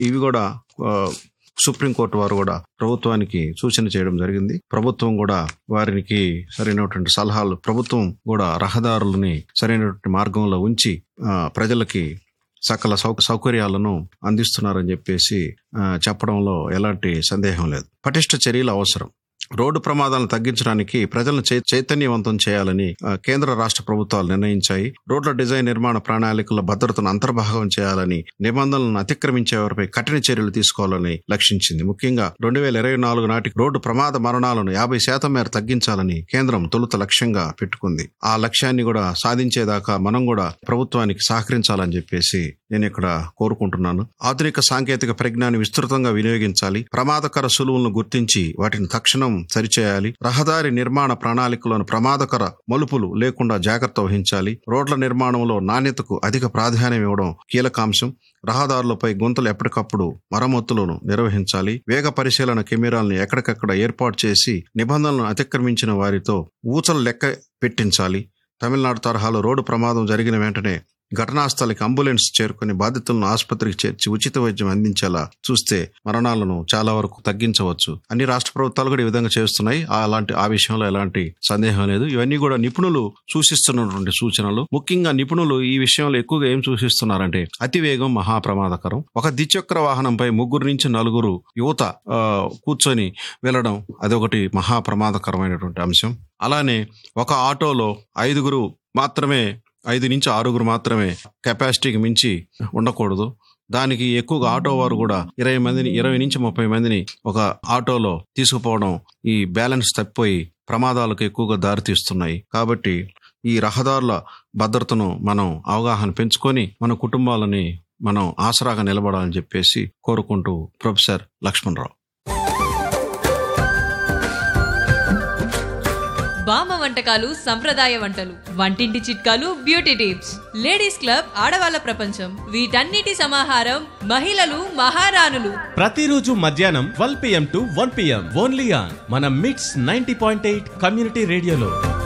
ఇవి కూడా సుప్రీంకోర్టు వారు కూడా ప్రభుత్వానికి సూచన చేయడం జరిగింది. ప్రభుత్వం కూడా వారికి సరైనటువంటి సలహాలు, ప్రభుత్వం కూడా రహదారులని సరైనటువంటి మార్గంలో ఉంచి ప్రజలకి సకల సౌకర్యాలను అందిస్తున్నారని చెప్పేసి చెప్పడంలో ఎలాంటి సందేహం లేదు. పటిష్ట చర్యలు అవసరం. రోడ్డు ప్రమాదాలను తగ్గించడానికి ప్రజలను చైతన్యవంతం చేయాలని కేంద్ర రాష్ట్ర ప్రభుత్వాలు నిర్ణయించాయి. రోడ్ల డిజైన్ నిర్మాణ ప్రణాళికల భద్రతను అంతర్భాగం చేయాలని, నిబంధనలను అతిక్రమించే వారిపై కఠిన చర్యలు తీసుకోవాలని లక్ష్యించింది. ముఖ్యంగా 2024 నాటికి రోడ్డు ప్రమాద మరణాలను 50% మేర తగ్గించాలని కేంద్రం తొలుత లక్ష్యంగా పెట్టుకుంది. ఆ లక్ష్యాన్ని కూడా సాధించేదాకా మనం కూడా ప్రభుత్వానికి సహకరించాలని చెప్పేసి నేను ఇక్కడ కోరుకుంటున్నాను. ఆధునిక సాంకేతిక పరిజ్ఞానం విస్తృతంగా వినియోగించాలి. ప్రమాదకర సులువులను గుర్తించి వాటిని తక్షణం సరిచేయాలి. రహదారి నిర్మాణ ప్రణాళికలోని ప్రమాదకర మలుపులు లేకుండా జాగ్రత్త వహించాలి. రోడ్ల నిర్మాణంలో నాణ్యతకు అధిక ప్రాధాన్యం ఇవ్వడం కీలకాంశం. రహదారులపై గుంతలు ఎప్పటికప్పుడు మరమ్మతులను నిర్వహించాలి. వేగ పరిశీలన కెమెరాలను ఎక్కడికక్కడ ఏర్పాటు చేసి నిబంధనలను అతిక్రమించిన వారితో ఊచలు లెక్క పెట్టించాలి. తమిళనాడు తరహాలో రోడ్డు ప్రమాదం జరిగిన వెంటనే ఘటనా స్థలికి అంబులెన్స్ చేరుకుని బాధితులను ఆసుపత్రికి చేర్చి ఉచిత వైద్యం అందించేలా చూస్తే మరణాలను చాలా వరకు తగ్గించవచ్చు. అన్ని రాష్ట్ర ప్రభుత్వాలు కూడా ఈ విధంగా చేస్తున్నాయి. ఆ విషయంలో ఎలాంటి సందేహం లేదు. ఇవన్నీ కూడా నిపుణులు సూచిస్తున్నటువంటి సూచనలు. ముఖ్యంగా నిపుణులు ఈ విషయంలో ఎక్కువగా ఏం సూచిస్తున్నారంటే అతివేగం మహాప్రమాదకరం. ఒక ద్విచక్ర వాహనంపై 3 నుంచి 4 యువత కూర్చొని వెళ్ళడం అదొకటి మహాప్రమాదకరమైనటువంటి అంశం. అలానే ఒక ఆటోలో 5 నుంచి 6 మాత్రమే కెపాసిటీకి మించి ఉండకూడదు. దానికి ఎక్కువగా ఆటో వారు కూడా 20 నుంచి 30 మందిని ఒక ఆటోలో తీసుకుపోవడం ఈ బ్యాలెన్స్ తప్పిపోయి ప్రమాదాలకు ఎక్కువగా దారితీస్తున్నాయి. కాబట్టి ఈ రహదారుల భద్రతను మనం అవగాహన పెంచుకొని మన కుటుంబాలని మనం ఆసరాగా నిలబడాలని చెప్పేసి కోరుకుంటూ ప్రొఫెసర్ లక్ష్మణరావు. బామ్మ వంటకాలు, సంప్రదాయ వంటలు, వంటింటి చిట్కాలు, బ్యూటీ టిప్స్, లేడీస్ క్లబ్, ఆడవాళ్ళ ప్రపంచం, వీటన్నిటి సమాహారం మహిళలు మహారాణులు. ప్రతిరోజు మధ్యాహ్నం 12 PM to 1 PM only on మన మిట్స్ 90.8 కమ్యూనిటీ రేడియోలో.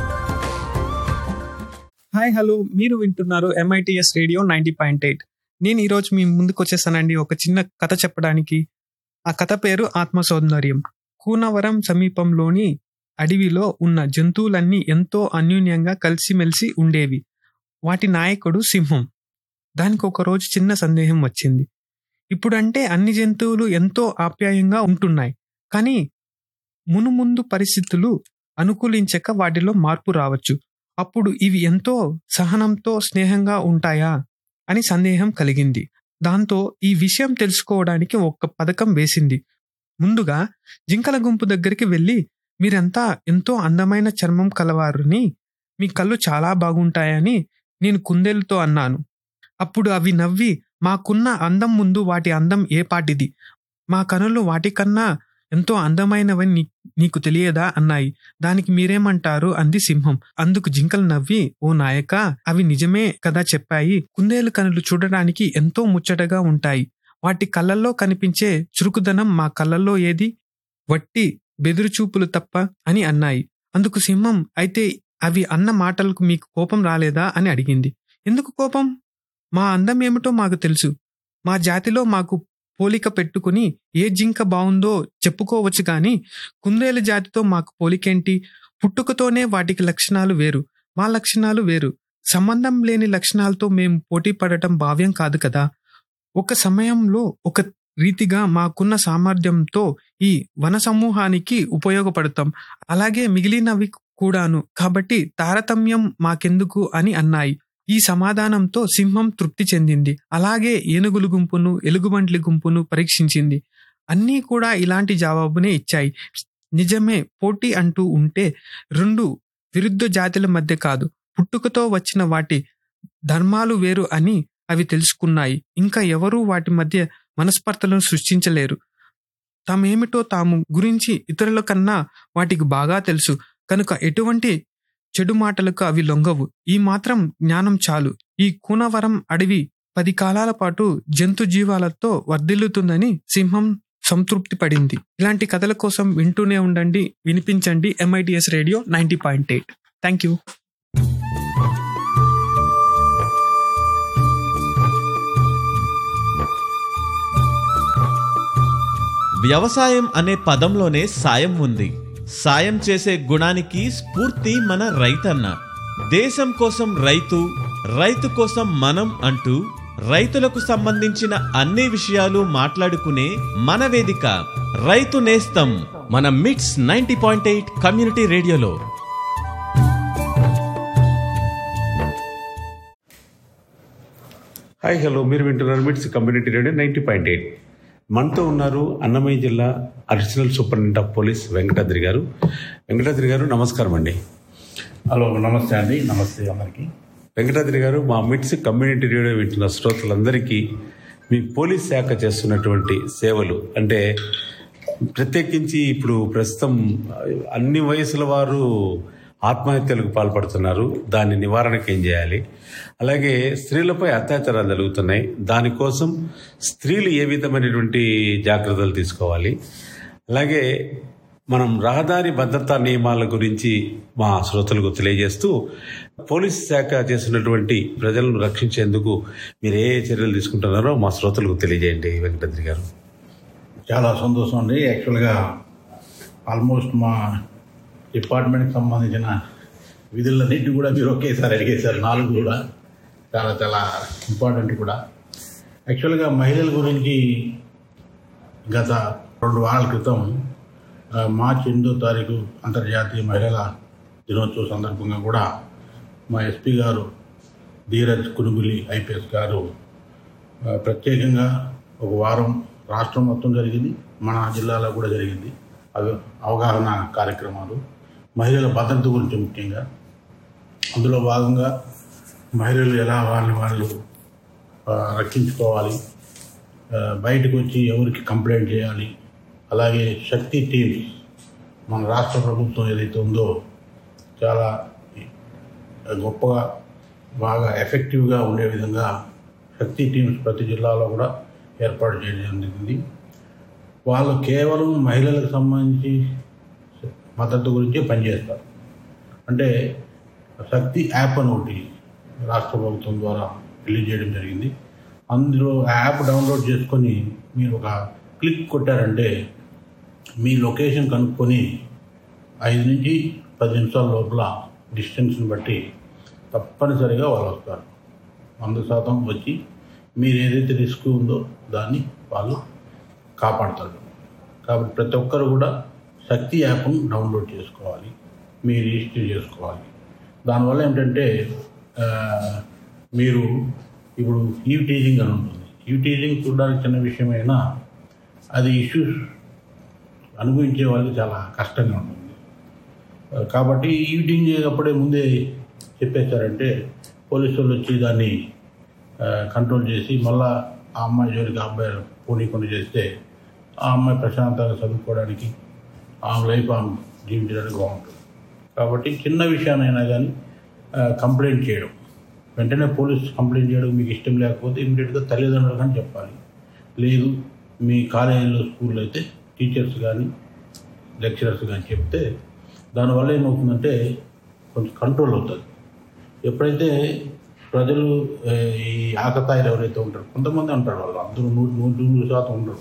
హాయ్ హలో, మీరు వింటున్నారు MITS రేడియో 90.8. నేను ఈరోజు మీ ముందుకు వచ్చేసానండి ఒక చిన్న కథ చెప్పడానికి. ఆ కథ పేరు ఆత్మ సౌందర్యం. కూనవరం సమీపంలోని అడవిలో ఉన్న జంతువులన్నీ ఎంతో అన్యోన్యంగా కలిసిమెలిసి ఉండేవి. వాటి నాయకుడు సింహం. దానికి ఒకరోజు చిన్న సందేహం వచ్చింది. ఇప్పుడంటే అన్ని జంతువులు ఎంతో ఆప్యాయంగా ఉంటున్నాయి, కానీ మునుముందు పరిస్థితులు అనుకూలించక వాటిలో మార్పు రావచ్చు. అప్పుడు ఇవి ఎంతో సహనంతో స్నేహంగా ఉంటాయా అని సందేహం కలిగింది. దాంతో ఈ విషయం తెలుసుకోవడానికి ఒక పథకం వేసింది. ముందుగా జింకల గుంపు దగ్గరికి వెళ్ళి, మీరంతా ఎంతో అందమైన చర్మం కలవారుని, మీ కళ్ళు చాలా బాగుంటాయని నేను కుందేలుతో అన్నాను. అప్పుడు అవి నవ్వి, మాకున్న అందం ముందు వాటి అందం ఏ పాటిది, మా కనులు వాటికన్నా ఎంతో అందమైనవని నీకు తెలియదా అన్నాయి. దానికి మీరేమంటారు అంది సింహం. అందుకు జింకలు నవ్వి, ఓ నాయకా, అవి నిజమే కదా చెప్పాయి. కుందేలు కనులు చూడడానికి ఎంతో ముచ్చటగా ఉంటాయి. వాటి కళ్ళల్లో కనిపించే చురుకుదనం మా కళ్ళల్లో ఏది, వట్టి బెదురుచూపులు తప్ప అని అన్నాయి. అందుకు సింహం, అయితే అవి అన్న మాటలకు మీకు కోపం రాలేదా అని అడిగింది. ఎందుకు కోపం? మా అందం ఏమిటో మాకు తెలుసు. మా జాతిలో మాకు పోలిక పెట్టుకుని ఏ జింక బావుందో చెప్పుకోవచ్చు, కానీ కుందేలు జాతితో మాకు పోలికేంటి? పుట్టుకతోనే వాటికి లక్షణాలు వేరు, మా లక్షణాలు వేరు. సంబంధం లేని లక్షణాలతో మేము పోటీ పడటం భావ్యం కాదు కదా. ఒక సమయంలో ఒక రీతిగా మాకున్న సామర్థ్యంతో ఈ వన సమూహానికి ఉపయోగపడతాం, అలాగే మిగిలినవి కూడాను. కాబట్టి తారతమ్యం మాకెందుకు అని అన్నాయి. ఈ సమాధానంతో సింహం తృప్తి చెందింది. అలాగే ఏనుగుల గుంపును, ఎలుగుబంట్ల గుంపును పరీక్షించింది. అన్నీ కూడా ఇలాంటి జవాబునే ఇచ్చాయి. నిజమే, పోటీ అంటూ ఉంటే 2 విరుద్ధ జాతుల మధ్య కాదు, పుట్టుకతో వచ్చిన వాటి ధర్మాలు వేరు అని అవి తెలుసుకున్నాయి. ఇంకా ఎవరూ వాటి మధ్య మనస్పర్ధలను సృష్టించలేరు. తామేమిటో తాము గురించి ఇతరుల కన్నా వాటికి బాగా తెలుసు కనుక ఎటువంటి చెడు మాటలకు అవి లొంగవు. ఈ మాత్రం జ్ఞానం చాలు. ఈ కూనవరం అడవి 10 కాలాల పాటు జంతు జీవాలతో వర్ధిల్లుతుందని సింహం సంతృప్తి పడింది. ఇలాంటి కథల కోసం వింటూనే ఉండండి, వినిపించండి MITS రేడియో 90.8. Thank you. వ్యవసాయం అనే పదంలోనే సాయం ఉంది. సాయం చేసే గుణానికి స్ఫూర్తి మన రైతన్న. దేశం కోసం రైతు, రైతు కోసం మనం అంటూ రైతులకు సంబంధించిన అన్ని విషయాలు మాట్లాడుకునే మన వేదిక రైతు నేస్తం మన మిట్స్ 90.8 కమ్యూనిటీ రేడియోలో. హాయ్ హలో, మీరు వింటున్నారు మిట్స్ కమ్యూనిటీ రేడియో 90.8. మనతో ఉన్నారు అన్నమయ్య జిల్లా additional superintendent of police Venkatadri గారు. వెంకటాద్రి గారు నమస్కారం అండి. హలో, నమస్తే అండి. నమస్తే అందరికీ. వెంకటాద్రి గారు, మా మిట్స్ కమ్యూనిటీ రేడియో వింటున్న శ్రోతలందరికీ మీ పోలీస్ శాఖ చేస్తున్నటువంటి సేవలు అంటే, ప్రత్యేకించి ఇప్పుడు ప్రస్తుతం అన్ని వయసుల వారు ఆత్మహత్యలకు పాల్పడుతున్నారు, దాని నివారణకు ఏం చేయాలి, అలాగే స్త్రీలపై అత్యాచారాలు జరుగుతున్నాయి, దానికోసం స్త్రీలు ఏ విధమైనటువంటి జాగ్రత్తలు తీసుకోవాలి, అలాగే మనం రహదారి భద్రతా నియమాల గురించి మా శ్రోతలకు తెలియజేస్తూ పోలీస్ శాఖ చేస్తున్నటువంటి ప్రజలను రక్షించేందుకు మీరు ఏ చర్యలు తీసుకుంటున్నారో మా శ్రోతలకు తెలియజేయండి వెంకటాద్రి గారు. చాలా సంతోషం అండి. యాక్చువల్గా ఆల్మోస్ట్ మా డిపార్ట్మెంట్కి సంబంధించిన విధులన్నింటి కూడా మీరు ఒకేసారి అడిగేశారు. 4 కూడా చాలా చాలా ఇంపార్టెంట్ కూడా. యాక్చువల్గా మహిళల గురించి గత 2 వారాల క్రితం మార్చి 8వ తారీఖు అంతర్జాతీయ మహిళల దినోత్సవ సందర్భంగా కూడా మా ఎస్పీ గారు ధీరజ్ కునుగులి ఐపీఎస్ గారు ప్రత్యేకంగా ఒక వారం రాష్ట్రం మొత్తం జరిగింది, మన జిల్లాలో కూడా జరిగింది అవగాహన కార్యక్రమాలు, మహిళల భద్రత గురించి ముఖ్యంగా. అందులో భాగంగా మహిళలు ఎలా వాళ్ళు రక్షించుకోవాలి, బయటకు వచ్చి ఎవరికి కంప్లైంట్ చేయాలి, అలాగే శక్తి టీమ్స్ మన రాష్ట్ర ప్రభుత్వం ఏదైతే ఉందో చాలా గొప్పగా బాగా ఎఫెక్టివ్గా ఉండే విధంగా శక్తి టీమ్స్ ప్రతి జిల్లాలో కూడా ఏర్పాటు చేయడం జరిగింది. వాళ్ళు కేవలం మహిళలకు సంబంధించి భద్రత గురించే పనిచేస్తారు. అంటే శక్తి యాప్ అని ఒకటి రాష్ట్ర ప్రభుత్వం ద్వారా రిలీజ్ చేయడం జరిగింది. అందులో యాప్ డౌన్లోడ్ చేసుకొని మీరు ఒక క్లిక్ కొట్టారంటే మీ లొకేషన్ కనుక్కొని 5 నుంచి 10 నిమిషాల లోపల డిస్టెన్స్ని బట్టి తప్పనిసరిగా వాళ్ళు వస్తారు. 100% వచ్చి మీరు ఏదైతే రిస్క్ ఉందో దాన్ని వాళ్ళు కాపాడతారు. కాబట్టి ప్రతి ఒక్కరు కూడా శక్తి యాప్ను డౌన్లోడ్ చేసుకోవాలి, మీరు రిజిస్టర్ చేసుకోవాలి. దానివల్ల ఏంటంటే మీరు ఇప్పుడు ఈవ్ టీజింగ్ అని ఉంటుంది. ఈవ్ టీజింగ్ చూడడానికి చిన్న విషయమైనా అది ఇష్యూస్ అనుభవించే వాళ్ళకి చాలా కష్టంగా ఉంటుంది. కాబట్టి ఈవ్ టీజింగ్ చేసేటప్పుడే ముందే చెప్పేశారంటే పోలీసు వాళ్ళు వచ్చి దాన్ని కంట్రోల్ చేసి మళ్ళీ ఆ అమ్మాయి జోలికి ఆ అబ్బాయి పోనీకుండా చేస్తే ఆ అమ్మాయి ప్రశాంతంగా చదువుకోవడానికి ఆమె లైఫ్ ఆమె జీవించడానికి బాగుంటుంది. కాబట్టి చిన్న విషయానైనా కానీ కంప్లైంట్ చేయడం, వెంటనే పోలీస్ కంప్లైంట్ చేయడం మీకు ఇష్టం లేకపోతే ఇమీడియట్గా తల్లిదండ్రులు కానీ చెప్పాలి. లేదు మీ కాలేజీలో స్కూల్లో అయితే టీచర్స్ కానీ లెక్చరర్స్ కానీ చెప్తే దానివల్ల ఏమవుతుందంటే కొంచెం కంట్రోల్ అవుతుంది. ఎప్పుడైతే ప్రజలు ఈ ఆకతాయిలు ఎవరైతే ఉంటారు, కొంతమంది ఉంటారు, వాళ్ళు అందరూ 100% ఉండరు,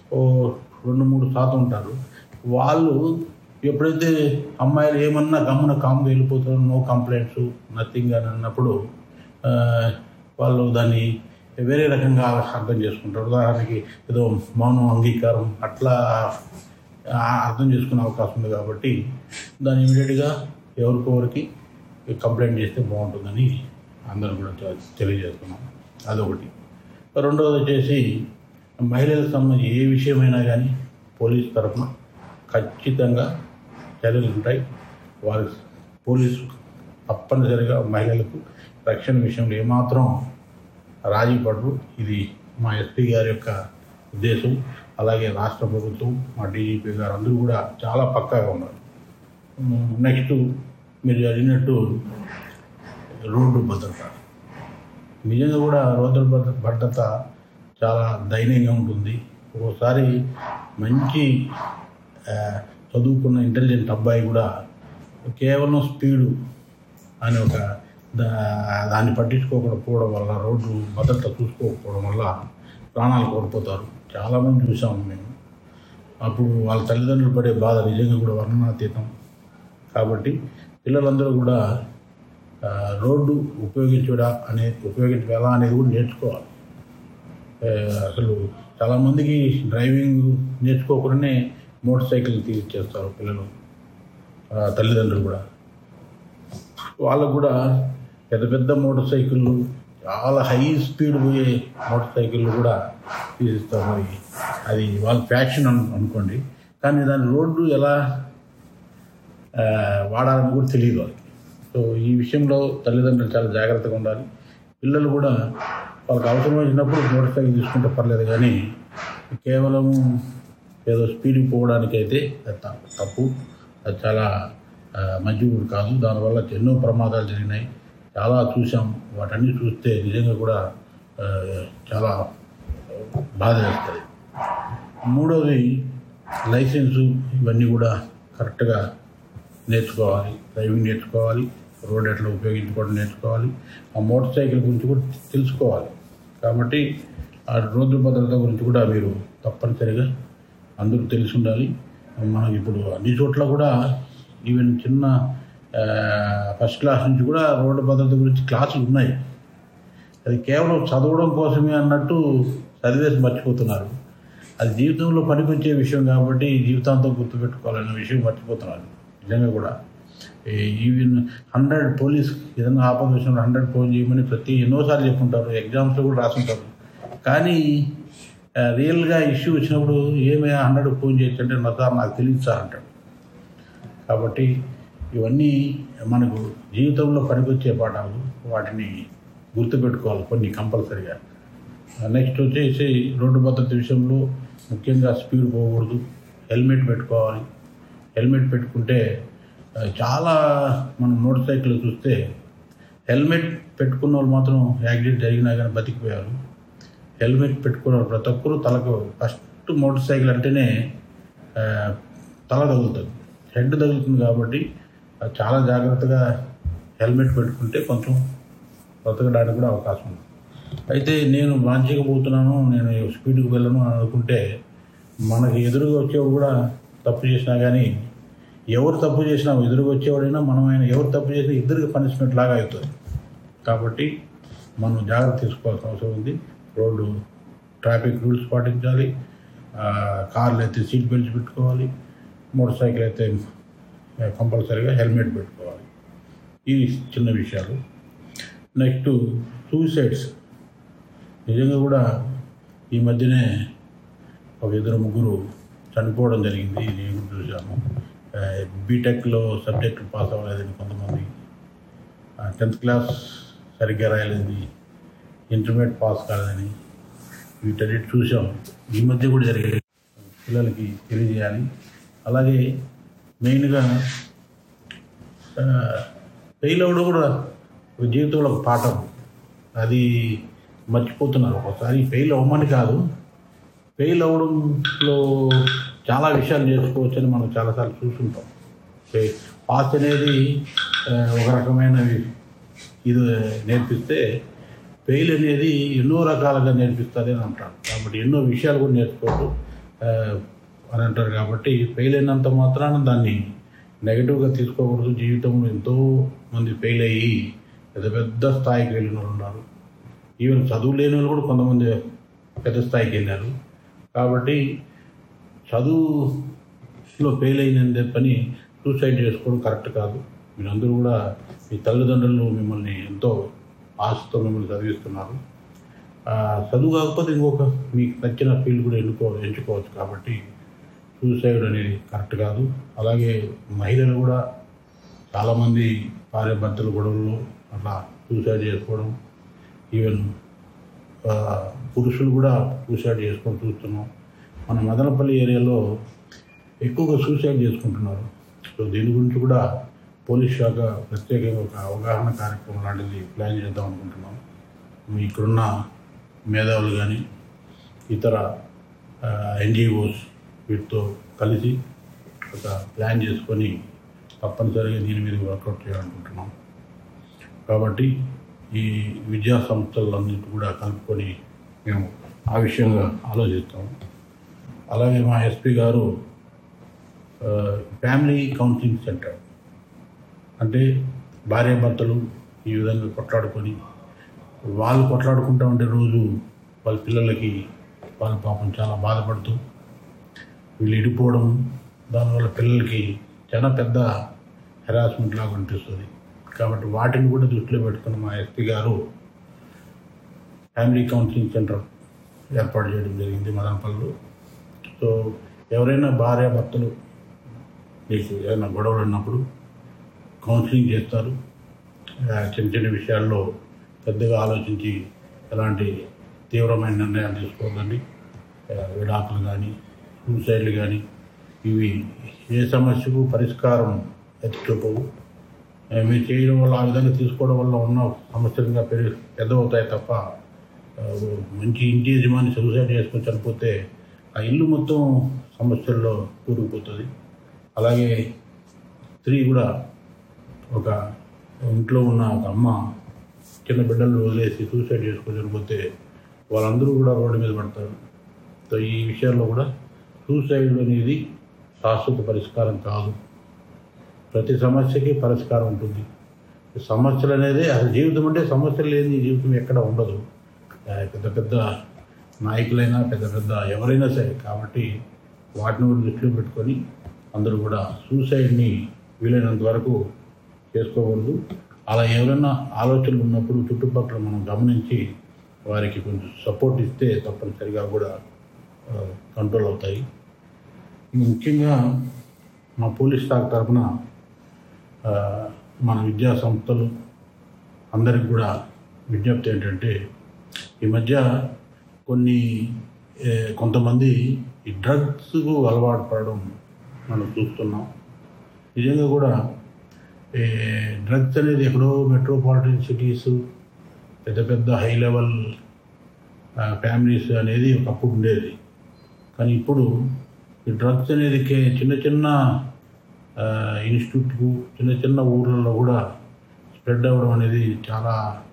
2-3% ఉంటారు. వాళ్ళు ఎప్పుడైతే అమ్మాయిలు ఏమన్నా గమ్మున కామ్గా వెళ్ళిపోతారో, నో కంప్లైంట్స్ నథింగ్ అని అన్నప్పుడు వాళ్ళు దాన్ని వేరే రకంగా అర్థం చేసుకుంటారు. ఉదాహరణకి ఏదో మౌనం అంగీకారం అట్లా అర్థం చేసుకునే అవకాశం ఉంది. కాబట్టి దాన్ని ఇమీడియట్గా ఎవరికొవరికి కంప్లైంట్ చేస్తే బాగుంటుందని అందరూ కూడా తెలియజేస్తున్నాం. అదొకటి. రెండవది వచ్చేసి మహిళలకు సంబంధించి ఏ విషయమైనా కానీ పోలీసు తరఫున ఖచ్చితంగా చర్యలు ఉంటాయి. వారి పోలీసు తప్పనిసరిగా మహిళలకు రక్షణ విషయంలో ఏమాత్రం రాజీ పడరు. ఇది మా ఎస్పీ గారి యొక్క ఉద్దేశం. అలాగే రాష్ట్ర ప్రభుత్వం, మా డీజీపీ గారు అందరూ కూడా చాలా పక్కాగా ఉన్నారు. నెక్స్ట్ మీరు అడిగినట్టు రోడ్డు భద్రత, నిజంగా కూడా రోడ్డు భద్రత చాలా దయనీయంగా ఉంటుంది. ఒక్కోసారి మంచి చదువుకున్న ఇంటెలిజెంట్ అబ్బాయి కూడా కేవలం స్పీడు అని ఒక దాన్ని పట్టించుకోకపోవడం వల్ల, రోడ్డు భద్రత చూసుకోకపోవడం వల్ల ప్రాణాలు కోల్పోతారు. చాలామంది చూసాము మేము. అప్పుడు వాళ్ళ తల్లిదండ్రులు పడే బాధ నిజంగా కూడా వర్ణనాతీతం. కాబట్టి పిల్లలందరూ కూడా రోడ్డు ఉపయోగించడం ఎలా అనేది కూడా నేర్చుకోవాలి. అసలు చాలామందికి డ్రైవింగ్ నేర్చుకోకుండానే మోటార్ సైకిల్ తీసేస్తారు పిల్లలు, తల్లిదండ్రులు కూడా. వాళ్ళకు కూడా పెద్ద పెద్ద మోటార్ సైకిళ్ళు, చాలా హై స్పీడ్ పోయే మోటార్ సైకిళ్ళు కూడా తీసిస్తారు. మరి అది వాళ్ళ ఫ్యాషన్ అనుకోండి, కానీ దాని రోడ్డు ఎలా వాడాలని కూడా తెలియదు వాళ్ళకి. సో ఈ విషయంలో తల్లిదండ్రులు చాలా జాగ్రత్తగా ఉండాలి. పిల్లలు కూడా వాళ్ళకి అవసరం వచ్చినప్పుడు మోటార్ సైకిల్ తీసుకుంటే పర్లేదు, కానీ కేవలం ఏదో స్పీడ్కి పోవడానికైతే తప్పు. అది చాలా మంచిది కూడా కాదు. దానివల్ల ఎన్నో ప్రమాదాలు జరిగినాయి, చాలా చూసాం. వాటన్నీ చూస్తే నిజంగా కూడా చాలా బాధ వేస్తుంది. మూడవది లైసెన్సు, ఇవన్నీ కూడా కరెక్ట్గా నేర్చుకోవాలి. డ్రైవింగ్ నేర్చుకోవాలి, రోడ్ ఎట్లా ఉపయోగించుకోవడం నేర్చుకోవాలి, ఆ మోటార్ సైకిల్ గురించి కూడా తెలుసుకోవాలి. కాబట్టి ఆ రోడ్డు భద్రత గురించి కూడా మీరు తప్పనిసరిగా అందరూ తెలిసి ఉండాలి. మనకి ఇప్పుడు అన్ని చోట్ల కూడా ఈవెన్ చిన్న ఫస్ట్ క్లాస్ నుంచి కూడా రోడ్డు భద్రత గురించి క్లాసులు ఉన్నాయి. అది కేవలం చదవడం కోసమే అన్నట్టు చదివేసి మర్చిపోతున్నారు. అది జీవితంలో పనికొచ్చే విషయం కాబట్టి జీవితాంతం గుర్తుపెట్టుకోవాలనే విషయం మర్చిపోతున్నారు. నిజంగా కూడా ఈవెన్ 100 పోలీస్ ఏదైనా ఆపద విషయంలో 100 ఫోన్ చేయమని ఎన్నోసార్లు చెప్పుకుంటారు, ఎగ్జామ్స్లో కూడా రాసుంటారు. కానీ రియల్గా ఇష్యూ వచ్చినప్పుడు ఏమైనా 100 ఫోన్ చేయొచ్చంటే నాకు తెలియదు సార్ అంటాడు. కాబట్టి ఇవన్నీ మనకు జీవితంలో పనికొచ్చే పాఠాలు, వాటిని గుర్తుపెట్టుకోవాలి కొన్ని కంపల్సరీగా. నెక్స్ట్ వచ్చేసి రోడ్డు భద్రత విషయంలో ముఖ్యంగా స్పీడ్ పోకూడదు, హెల్మెట్ పెట్టుకోవాలి. హెల్మెట్ పెట్టుకుంటే చాలా మనం మోటార్ సైకిల్ చూస్తే హెల్మెట్ పెట్టుకున్న వాళ్ళు మాత్రం యాక్సిడెంట్ జరిగినా కానీ బతికిపోయారు. హెల్మెట్ పెట్టుకున్న వాళ్ళు ప్రతి ఒక్కరు తలకు ఫస్ట్ మోటార్ సైకిల్ అంటేనే తల తగులుతుంది, హెడ్ తగులుతుంది. కాబట్టి చాలా జాగ్రత్తగా హెల్మెట్ పెట్టుకుంటే కొంచెం బ్రతకడానికి కూడా అవకాశం ఉంది. అయితే నేను వాంచకపోతున్నాను, నేను స్పీడ్కి వెళ్ళను అని అనుకుంటే మనకి ఎదురుగా వచ్చేవాడు కూడా తప్పు చేసినా కానీ, ఎవరు తప్పు చేసినా ఎదురుగా వచ్చేవాడైనా మనమైనా ఎవరు తప్పు చేసినా ఇద్దరికి పనిష్మెంట్ లాగా అవుతుంది. కాబట్టి మనం జాగ్రత్త తీసుకోవాల్సిన అవసరం ఉంది. రోడ్డు ట్రాఫిక్ రూల్స్ పాటించాలి. కార్లు అయితే సీట్ బెల్ట్స్ పెట్టుకోవాలి, మోటార్ సైకిల్ అయితే కంపల్సరీగా హెల్మెట్ పెట్టుకోవాలి. ఇవి చిన్న విషయాలు. Next suicides. నిజంగా కూడా ఈ మధ్యనే ఒక 2-3 చనిపోవడం జరిగింది. నేను చూశాను. బీటెక్లో సబ్జెక్టు పాస్ అవ్వలేదని కొంతమంది, 10th క్లాస్ సరిగ్గా రాయలేదని, ఇంటర్మీడియట్ పాస్ కాలేదని, వీటన్నిటి చూసాం. ఈ మధ్య కూడా జరిగే పిల్లలకి తెలియజేయాలి. అలాగే మెయిన్గా ఫెయిల్ అవ్వడం కూడా జీవితంలో ఒక పాఠం. అది మర్చిపోతున్నారు. ఒకసారి ఫెయిల్ అవ్వమని కాదు, ఫెయిల్ అవ్వడంలో చాలా విషయాలు నేర్చుకోవచ్చని మనం చాలాసార్లు చూస్తుంటాం. పాస్ అనేది ఒక రకమైన ఇది నేర్పిస్తే, ఫెయిల్ అనేది ఎన్నో రకాలుగా నేర్పిస్తుంది అని అంటారు. కాబట్టి ఎన్నో విషయాలు కూడా నేర్చుకోవచ్చు అని అంటారు. కాబట్టి ఫెయిల్ అయినంత మాత్రాన దాన్ని నెగిటివ్గా తీసుకోకూడదు. జీవితంలో ఎంతోమంది ఫెయిల్ అయ్యి పెద్ద పెద్ద స్థాయికి వెళ్ళిన వాళ్ళు ఉన్నారు. ఈవెన్ చదువు లేని వాళ్ళు కూడా కొంతమంది పెద్ద స్థాయికి వెళ్ళారు. కాబట్టి చదువులో ఫెయిల్ అయిన పని సూసైడ్ చేసుకోవడం కరెక్ట్ కాదు. మీరందరూ కూడా మీ తల్లిదండ్రులు మిమ్మల్ని ఎంతో ఆశతో మిమ్మల్ని చదివిస్తున్నారు. చదువు కాకపోతే ఇంకొక మీకు నచ్చిన ఫీల్డ్ కూడా ఎంచుకోవచ్చు. కాబట్టి సూసైడ్ అనేది కరెక్ట్ కాదు. అలాగే మహిళలు కూడా చాలామంది భార్యాభర్తల గొడవల్లో అట్లా సూసైడ్ చేసుకోవడం, ఈవెన్ పురుషులు కూడా సూసైడ్ చేసుకొని చూస్తున్నాం. మన మదనపల్లి ఏరియాలో ఎక్కువగా సూసైడ్ చేసుకుంటున్నారు. సో దీని గురించి కూడా పోలీస్ శాఖ ప్రత్యేకంగా ఒక అవగాహన కార్యక్రమం లాంటిది ప్లాన్ చేద్దాం అనుకుంటున్నాం. ఇక్కడున్న మేధావులు కానీ ఇతర NGOs వీటితో కలిసి ఒక ప్లాన్ చేసుకొని తప్పనిసరిగా దీని మీద వర్కౌట్ చేయాలనుకుంటున్నాం. కాబట్టి ఈ విద్యా సంస్థలన్నింటి కూడా కలుపుకొని మేము ఆ విషయంగా ఆలోచిస్తాము. అలాగే మా ఎస్పీ గారు ఫ్యామిలీ కౌన్సిలింగ్ సెంటర్, అంటే భార్యాభర్తలు ఈ విధంగా కొట్లాడుకొని వాళ్ళు కొట్లాడుకుంటూ ఉండే రోజు వాళ్ళ పిల్లలకి వాళ్ళ పాపం చాలా బాధపడుతూ వీళ్ళు ఇడిపోవడం, దానివల్ల పిల్లలకి చాలా పెద్ద హెరాస్మెంట్ లాగా అనిపిస్తుంది. కాబట్టి వాటిని కూడా దృష్టిలో పెట్టుకుని మా ఎస్పీ గారు ఫ్యామిలీ కౌన్సిలింగ్ సెంటర్ ఏర్పాటు చేయడం జరిగింది మదనపల్లిలో. సో ఎవరైనా భార్యాభర్తలు మీకు ఏదైనా గొడవలు ఉన్నప్పుడు కౌన్సిలింగ్ చేస్తారు. చిన్న చిన్న విషయాల్లో పెద్దగా ఆలోచించి ఎలాంటి తీవ్రమైన నిర్ణయాలు తీసుకోవద్దండి. విడాకులు కానీ సూసైడ్లు కానీ ఇవి ఏ సమస్యకు పరిష్కారం ఎత్తుకోవు. మీరు చేయడం వల్ల, ఆ విధంగా తీసుకోవడం వల్ల ఉన్న సమస్యలు ఇంకా పెద్దవుతాయి తప్ప మంచి ఇంటి యజమాని సూసైడ్ చేసుకొని చనిపోతే ఆ ఇల్లు మొత్తం సమస్యల్లో కూరుకుపోతుంది. అలాగే స్త్రీ కూడా, ఒక ఇంట్లో ఉన్న ఒక అమ్మ చిన్న బిడ్డలు వదిలేసి సూసైడ్ చేసుకొని చనిపోతే వాళ్ళందరూ కూడా రోడ్డు మీద పడతారు. సో ఈ విషయాల్లో కూడా సూసైడ్ అనేది శాశ్వత పరిష్కారం కాదు. ప్రతి సమస్యకి పరిష్కారం ఉంటుంది. సమస్యలు అనేది అసలు జీవితం అంటే సమస్యలు లేని జీవితం ఎక్కడ ఉండదు. పెద్ద పెద్ద నాయకులైనా పెద్ద పెద్ద ఎవరైనా సరే. కాబట్టి వాటిని కూడా దృష్టిలో పెట్టుకొని అందరూ కూడా సూసైడ్ని వీలైనంత వరకు చేసుకోకూడదు. అలా ఎవరైనా ఆలోచనలు ఉన్నప్పుడు చుట్టుపక్కల మనం గమనించి వారికి కొంచెం సపోర్ట్ ఇస్తే తప్పనిసరిగా కూడా కంట్రోల్ అవుతాయి. ముఖ్యంగా మా పోలీస్ శాఖ తరఫున మన విద్యా సంస్థలు అందరికి కూడా విజ్ఞప్తి ఏంటంటే, ఈ మధ్య కొంతమంది ఈ డ్రగ్స్కు అలవాటు పడడం మనం చూస్తున్నాం. నిజంగా కూడా డ్రగ్స్ అనేది ఎక్కడో మెట్రోపాలిటన్ సిటీస్, పెద్ద పెద్ద హై లెవెల్ ఫ్యామిలీస్ అనేది ఒకప్పుడు ఉండేది. కానీ ఇప్పుడు ఈ డ్రగ్స్ అనేది చిన్న చిన్న ఇన్స్టిట్యూట్కు, చిన్న చిన్న ఊర్లలో కూడా స్ప్రెడ్ అవ్వడం అనేది చాలా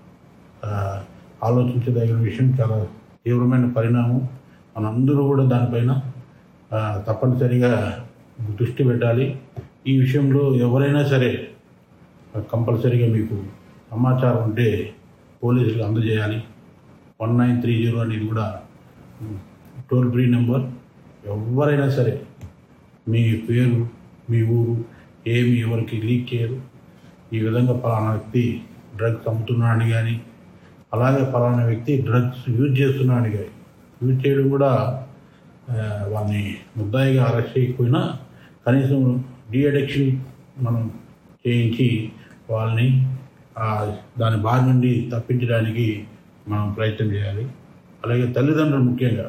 ఆలోచించదగిన విషయం, చాలా తీవ్రమైన పరిణామం. మనందరూ కూడా దానిపైన తప్పనిసరిగా దృష్టి పెట్టాలి. ఈ విషయంలో ఎవరైనా సరే కంపల్సరీగా మీకు సమాచారం ఉంటే పోలీసులకు అందజేయాలి. 1930 అనేది కూడా టోల్ ఫ్రీ నెంబర్. ఎవరైనా సరే మీ పేరు, మీ ఊరు ఏమి ఎవరికి లీక్ చేయరు. ఈ విధంగా పలానా వ్యక్తి డ్రగ్స్ అమ్ముతున్నాడని కానీ, అలాగే పలానా వ్యక్తి డ్రగ్స్ యూజ్ చేస్తున్నాడని కానీ, యూజ్ చేయడం కూడా వాళ్ళని ముద్దాయిగా అరెస్ట్ చేయకపోయినా కనీసం డీఅడిక్షన్ మనం చేయించి వాళ్ళని దాని బారి నుండి తప్పించడానికి మనం ప్రయత్నం చేయాలి. అలాగే తల్లిదండ్రులు, ముఖ్యంగా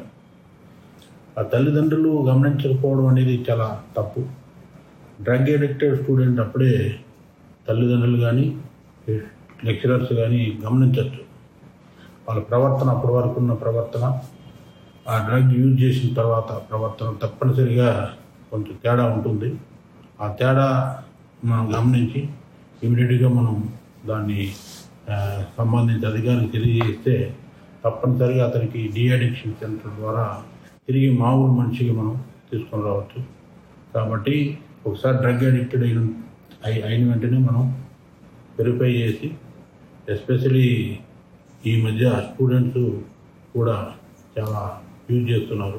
ఆ తల్లిదండ్రులు గమనించకపోవడం అనేది చాలా తప్పు. డ్రగ్ ఎడిక్టెడ్ స్టూడెంట్ అప్పుడే తల్లిదండ్రులు కానీ లెక్చరర్స్ కానీ గమనించవచ్చు. వాళ్ళ ప్రవర్తన, అప్పటి వరకు ఉన్న ప్రవర్తన, ఆ డ్రగ్ యూజ్ చేసిన తర్వాత ప్రవర్తన తప్పనిసరిగా కొంచెం తేడా ఉంటుంది. ఆ తేడా మనం గమనించి ఇమీడియట్గా మనం దాన్ని సంబంధిత అధికారికి తెలియజేస్తే తప్పనిసరిగా అతనికి డీఅడిక్షన్ సెంటర్ ద్వారా తిరిగి మామూలు మనిషికి మనం తీసుకొని రావచ్చు. కాబట్టి ఒకసారి డ్రగ్ అడిక్టెడ్ అయిన వెంటనే మనం వెరిఫై చేసి, ఎస్పెషలీ ఈ మధ్య స్టూడెంట్స్ కూడా చాలా యూజ్ చేస్తున్నారు.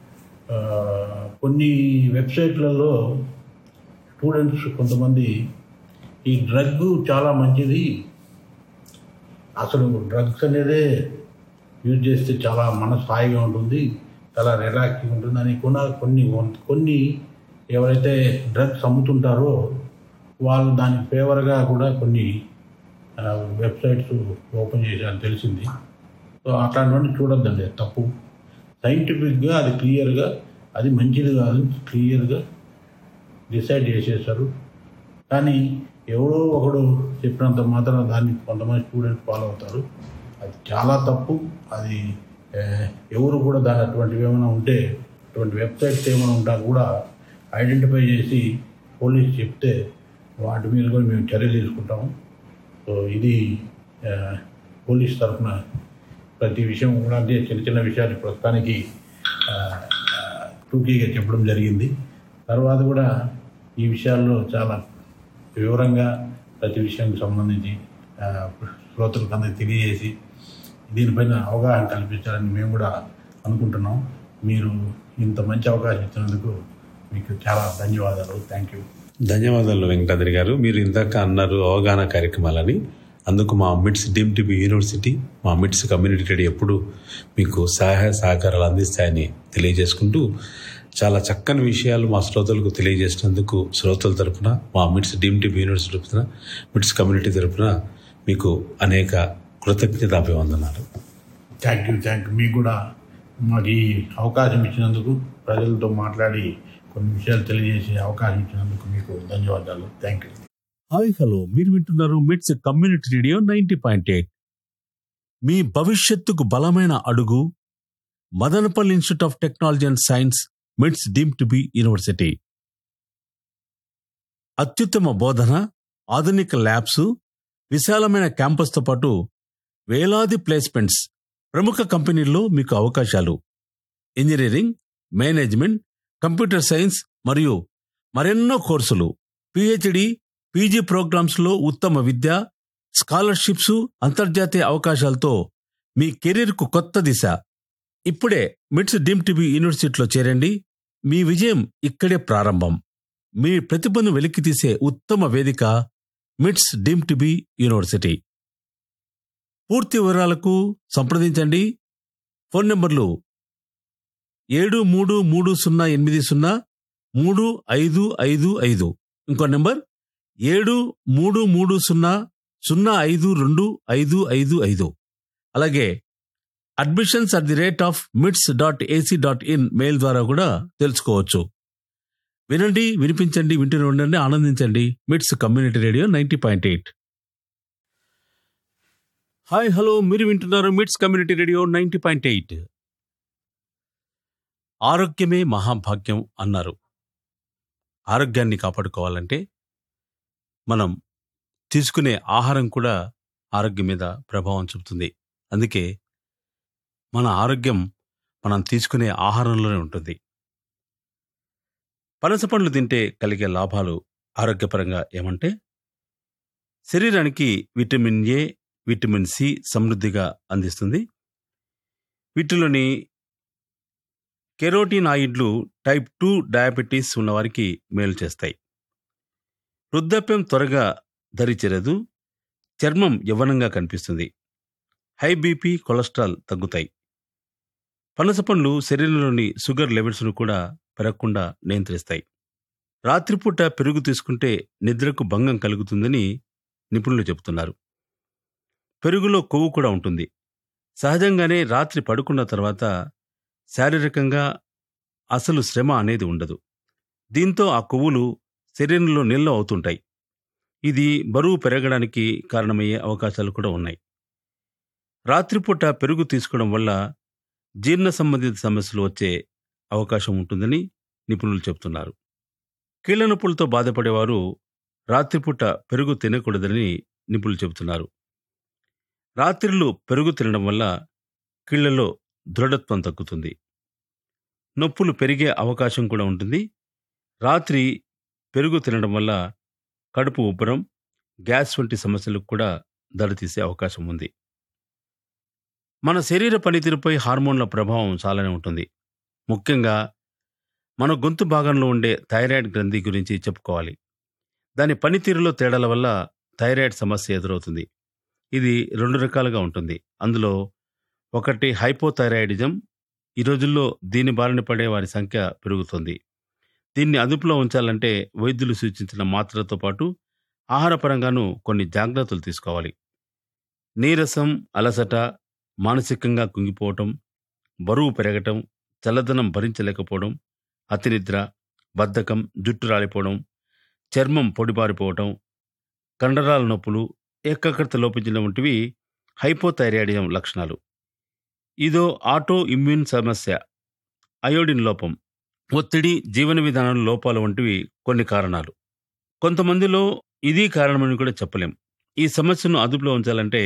కొన్ని వెబ్సైట్లలో స్టూడెంట్స్ కొంతమంది ఈ డ్రగ్ చాలా మంచిది, అసలు డ్రగ్స్ అనేదే యూజ్ చేస్తే చాలా మనసు హాయిగా ఉంటుంది, చాలా రిలాక్సింగ్ ఉంటుంది అని కొన్ని ఎవరైతే డ్రగ్స్ అమ్ముతుంటారో వాళ్ళు దానికి ఫేవర్గా కూడా కొన్ని వెబ్సైట్స్ ఓపెన్ చేశారని తెలిసింది. సో అట్లాంటివన్నీ చూడొద్దండి, తప్పు. సైంటిఫిక్గా అది క్లియర్గా అది మంచిది కాదు క్లియర్గా డిసైడ్ చేసేసారు. కానీ ఎవడో ఒకడు చెప్పినంత మాత్రం దాన్ని కొంతమంది స్టూడెంట్స్ ఫాలో అవుతారు. అది చాలా తప్పు. అది ఎవరు కూడా దాని అటువంటివి ఏమైనా ఉంటే, అటువంటి వెబ్సైట్స్ ఏమైనా ఉంటా కూడా ఐడెంటిఫై చేసి పోలీసు చెప్తే వాటి మీద కూడా మేము చర్య తీసుకుంటాము. సో ఇది పోలీస్ తరఫున ప్రతి విషయం కూడా, అంటే చిన్న చిన్న విషయాలు ప్రస్తుతానికి టూకీగా చెప్పడం జరిగింది. తర్వాత కూడా ఈ విషయాల్లో చాలా వివరంగా ప్రతి విషయానికి సంబంధించి శ్రోతలకు అందరికీ తెలియజేసి దీనిపైన అవగాహన కల్పించాలని మేము కూడా అనుకుంటున్నాం. మీరు ఇంత మంచి అవకాశం ఇచ్చినందుకు మీకు చాలా ధన్యవాదాలు. Thank you. ధన్యవాదాలు వెంకటాద్రి గారు. మీరు ఇందాక అన్నారు అవగాహన కార్యక్రమాలని. అందుకు మా మిట్స్ డీమ్ టు బి యూనివర్సిటీ, మా మిట్స్ కమ్యూనిటీ రేడియో ఎప్పుడు మీకు సహాయ సహకారాలు అందిస్తాయని తెలియజేసుకుంటూ చాలా చక్కని విషయాలు మా శ్రోతలకు తెలియజేసినందుకు శ్రోతల తరపున, మా మిట్స్ డీమ్ టు బి యూనివర్సిటీ తరపున, మిట్స్ కమ్యూనిటీ తరపున మీకు అనేక కృతజ్ఞతాభివందనాలు. Thank you. మీకు కూడా మాకు ఈ అవకాశం ఇచ్చినందుకు, ప్రజలతో మాట్లాడి కొన్ని విషయాలు తెలియజేసే అవకాశం ఇచ్చినందుకు మీకు ధన్యవాదాలు. Thank you. హాయ్ హలో, మీరు వింటున్నారు మిట్స్ కమ్యూనిటీ రేడియో 90.8. మీ భవిష్యత్తుకు బలమైన అడుగు Madanapalle institute of technology and science, మిట్స్ డీమ్ టు బి యూనివర్సిటీ. అత్యుత్తమ బోధన, ఆధునిక ల్యాబ్స్, విశాలమైన క్యాంపస్తో పాటు వేలాది ప్లేస్మెంట్స్, ప్రముఖ కంపెనీల్లో మీకు అవకాశాలు. ఇంజనీరింగ్, మేనేజ్మెంట్, కంప్యూటర్ సైన్స్ మరియు మరెన్నో కోర్సులు, పిహెచ్డి, పీజీ ప్రోగ్రామ్స్లో ఉత్తమ విద్య, స్కాలర్షిప్స్, అంతర్జాతీయ అవకాశాలతో మీ కెరీర్కు కొత్త దిశ. ఇప్పుడే మిట్స్ డీమ్ టు బి యూనివర్సిటీలో చేరండి. మీ విజయం ఇక్కడే ప్రారంభం. మీ ప్రతిభను వెలికితీసే ఉత్తమ వేదిక మిట్స్ డీమ్ టు బి యూనివర్సిటీ. పూర్తి వివరాలకు సంప్రదించండి. ఫోన్ నంబర్లు 7330803555. ఇంకో నంబర్ 7330052555. అలాగే admissions@mits.ac.in మెయిల్ ద్వారా కూడా తెలుసుకోవచ్చు. వినండి, వినిపించండి, వింటూనే ఉండండి, ఆనందించండి. మిట్స్ కమ్యూనిటీ రేడియో 90.8. హాయ్ హలో, మీరు వింటున్నారు మిట్స్ కమ్యూనిటీ రేడియో 90.8. ఆరోగ్యమే మహాభాగ్యం అన్నారు. ఆరోగ్యాన్ని కాపాడుకోవాలంటే మనం తీసుకునే ఆహారం కూడా ఆరోగ్యం మీద ప్రభావం చూపుతుంది. అందుకే మన ఆరోగ్యం మనం తీసుకునే ఆహారంలోనే ఉంటుంది. పనస పండ్లు తింటే కలిగే లాభాలు ఆరోగ్యపరంగా ఏమంటే, శరీరానికి విటమిన్ ఏ, విటమిన్ సి సమృద్ధిగా అందిస్తుంది. వీటిలోని కెరోటినాయిడ్లు టైప్ 2 డయాబెటీస్ ఉన్నవారికి మేలు చేస్తాయి. వృద్ధాప్యం త్వరగా దరిచేరదు. చర్మం యవ్వనంగా కనిపిస్తుంది. హై బీపీ, కొలెస్ట్రాల్ తగ్గుతాయి. పనస పండ్లు శరీరంలోని షుగర్ లెవెల్స్ను కూడా పెరగకుండా నియంత్రిస్తాయి. రాత్రిపూట పెరుగు తీసుకుంటే నిద్రకు భంగం కలుగుతుందని నిపుణులు చెబుతున్నారు. పెరుగులో కొవ్వు కూడా ఉంటుంది. సహజంగానే రాత్రి పడుకున్న తర్వాత శారీరకంగా అసలు శ్రమ అనేది ఉండదు. దీంతో ఆ కొవ్వులు శరీరంలో నిల్వ అవుతుంటాయి. ఇది బరువు పెరగడానికి కారణమయ్యే అవకాశాలు కూడా ఉన్నాయి. రాత్రిపూట పెరుగు తీసుకోవడం వల్ల జీర్ణ సంబంధిత సమస్యలు వచ్చే అవకాశం ఉంటుందని నిపుణులు చెబుతున్నారు. కీళ్ల నొప్పులతో బాధపడేవారు రాత్రిపూట పెరుగు తినకూడదని నిపుణులు చెబుతున్నారు. రాత్రిళ్ళు పెరుగు తినడం వల్ల కీళ్లలో దృఢత్వం తగ్గుతుంది. నొప్పులు పెరిగే అవకాశం కూడా ఉంటుంది. రాత్రి పెరుగు తినడం వల్ల కడుపు ఉబ్బరం, గ్యాస్ వంటి సమస్యలకు కూడా దారితీసే అవకాశం ఉంది. మన శరీర పనితీరుపై హార్మోన్ల ప్రభావం చాలానే ఉంటుంది. ముఖ్యంగా మన గొంతు భాగంలో ఉండే థైరాయిడ్ గ్రంథి గురించి చెప్పుకోవాలి. దాని పనితీరులో తేడాల వల్ల థైరాయిడ్ సమస్య ఎదురవుతుంది. ఇది 2 రకాలుగా ఉంటుంది. అందులో ఒకటి హైపోథైరాయిడిజం. ఈ రోజుల్లో దీని బారిన పడే వారి సంఖ్య పెరుగుతుంది. దీన్ని అదుపులో ఉంచాలంటే వైద్యులు సూచించిన మాత్రలతో పాటు ఆహారపరంగానూ కొన్ని జాగ్రత్తలు తీసుకోవాలి. నీరసం, అలసట, మానసికంగా కుంగిపోవటం, బరువు పెరగటం, చల్లదనం భరించలేకపోవడం, అతినిద్ర, బద్ధకం, జుట్టు రాలిపోవడం, చర్మం పొడిబారిపోవటం, కండరాల నొప్పులు, ఏకాగ్రత లోపించడం వంటివి హైపోథైరాయిడిజం లక్షణాలు. ఇదో ఆటో ఇమ్యూన్ సమస్య. అయోడిన్ లోపం, ఒత్తిడి, జీవన విధానం లోపాల వంటివి కొన్ని కారణాలు. కొంతమందిలో ఇది కారణమని కూడా చెప్పలేం. ఈ సమస్యను అదుపులో ఉంచాలంటే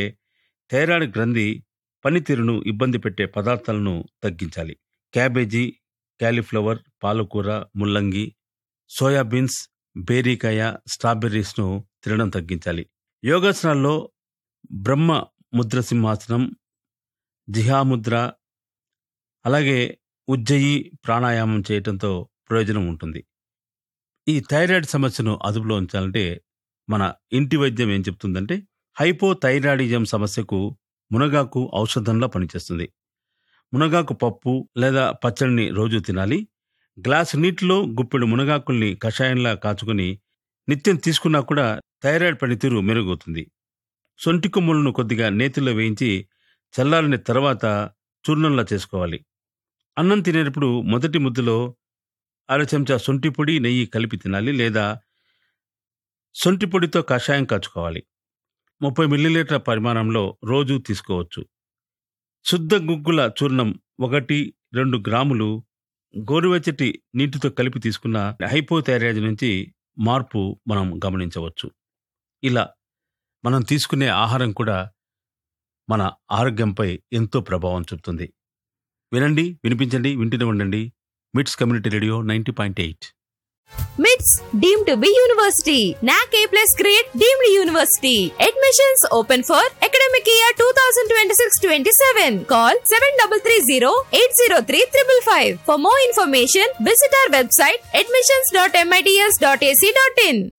థైరాయిడ్ గ్రంథి పనితీరును ఇబ్బంది పెట్టే పదార్థాలను తగ్గించాలి. క్యాబేజీ, క్యాలీఫ్లవర్, పాలకూర, ముల్లంగి, సోయాబీన్స్, బేరీకాయ, స్ట్రాబెర్రీస్ను తినడం తగ్గించాలి. యోగాసనాల్లో బ్రహ్మ ముద్ర సింహాసనం, జిహాముద్ర, అలాగే ఉజ్జయి ప్రాణాయామం చేయటంతో ప్రయోజనం ఉంటుంది. ఈ థైరాయిడ్ సమస్యను అదుపులో ఉంచాలంటే మన ఇంటి వైద్యం ఏం చెప్తుందంటే, హైపోథైరాయిడిజం సమస్యకు మునగాకు ఔషధంలా పనిచేస్తుంది. మునగాకు పప్పు లేదా పచ్చడిని రోజు తినాలి. గ్లాసు నీటిలో గుప్పెడు మునగాకుల్ని కషాయంలా కాచుకుని నిత్యం తీసుకున్నా కూడా థైరాయిడ్ పనితీరు మెరుగవుతుంది. సొంటి కొమ్ములను కొద్దిగా నేతిలో వేయించి చల్లారిన తర్వాత చూర్ణంలా చేసుకోవాలి. అన్నం తినేటప్పుడు మొదటి ముద్దలో అర చెంచా సొంటి పొడి, నెయ్యి కలిపి తినాలి. లేదా సొంటి పొడితో కషాయం కాచుకోవాలి. 30 మిల్లీలీటర్ల పరిమాణంలో రోజు తీసుకోవచ్చు. శుద్ధ గుగ్గుల చూర్ణం 1-2 గ్రాములు గోరువెచ్చటి నీటితో కలిపి తీసుకున్న హైపోథైరాయిడ్ నుంచి మార్పు మనం గమనించవచ్చు. ఇలా మనం తీసుకునే ఆహారం కూడా మన ఆరోగ్యంపై ఎంతో ప్రభావం చూపుతుంది. వినండి, వినిపించండి, వింటూనే ఉండండి. మిట్స్ community radio 90.8. MITS deemed to be university. NAC A+ grade deemed university. Admissions open for academic year 2026-27. Call 7330-803-555. For more information, visit our website admissions.mits.ac.in.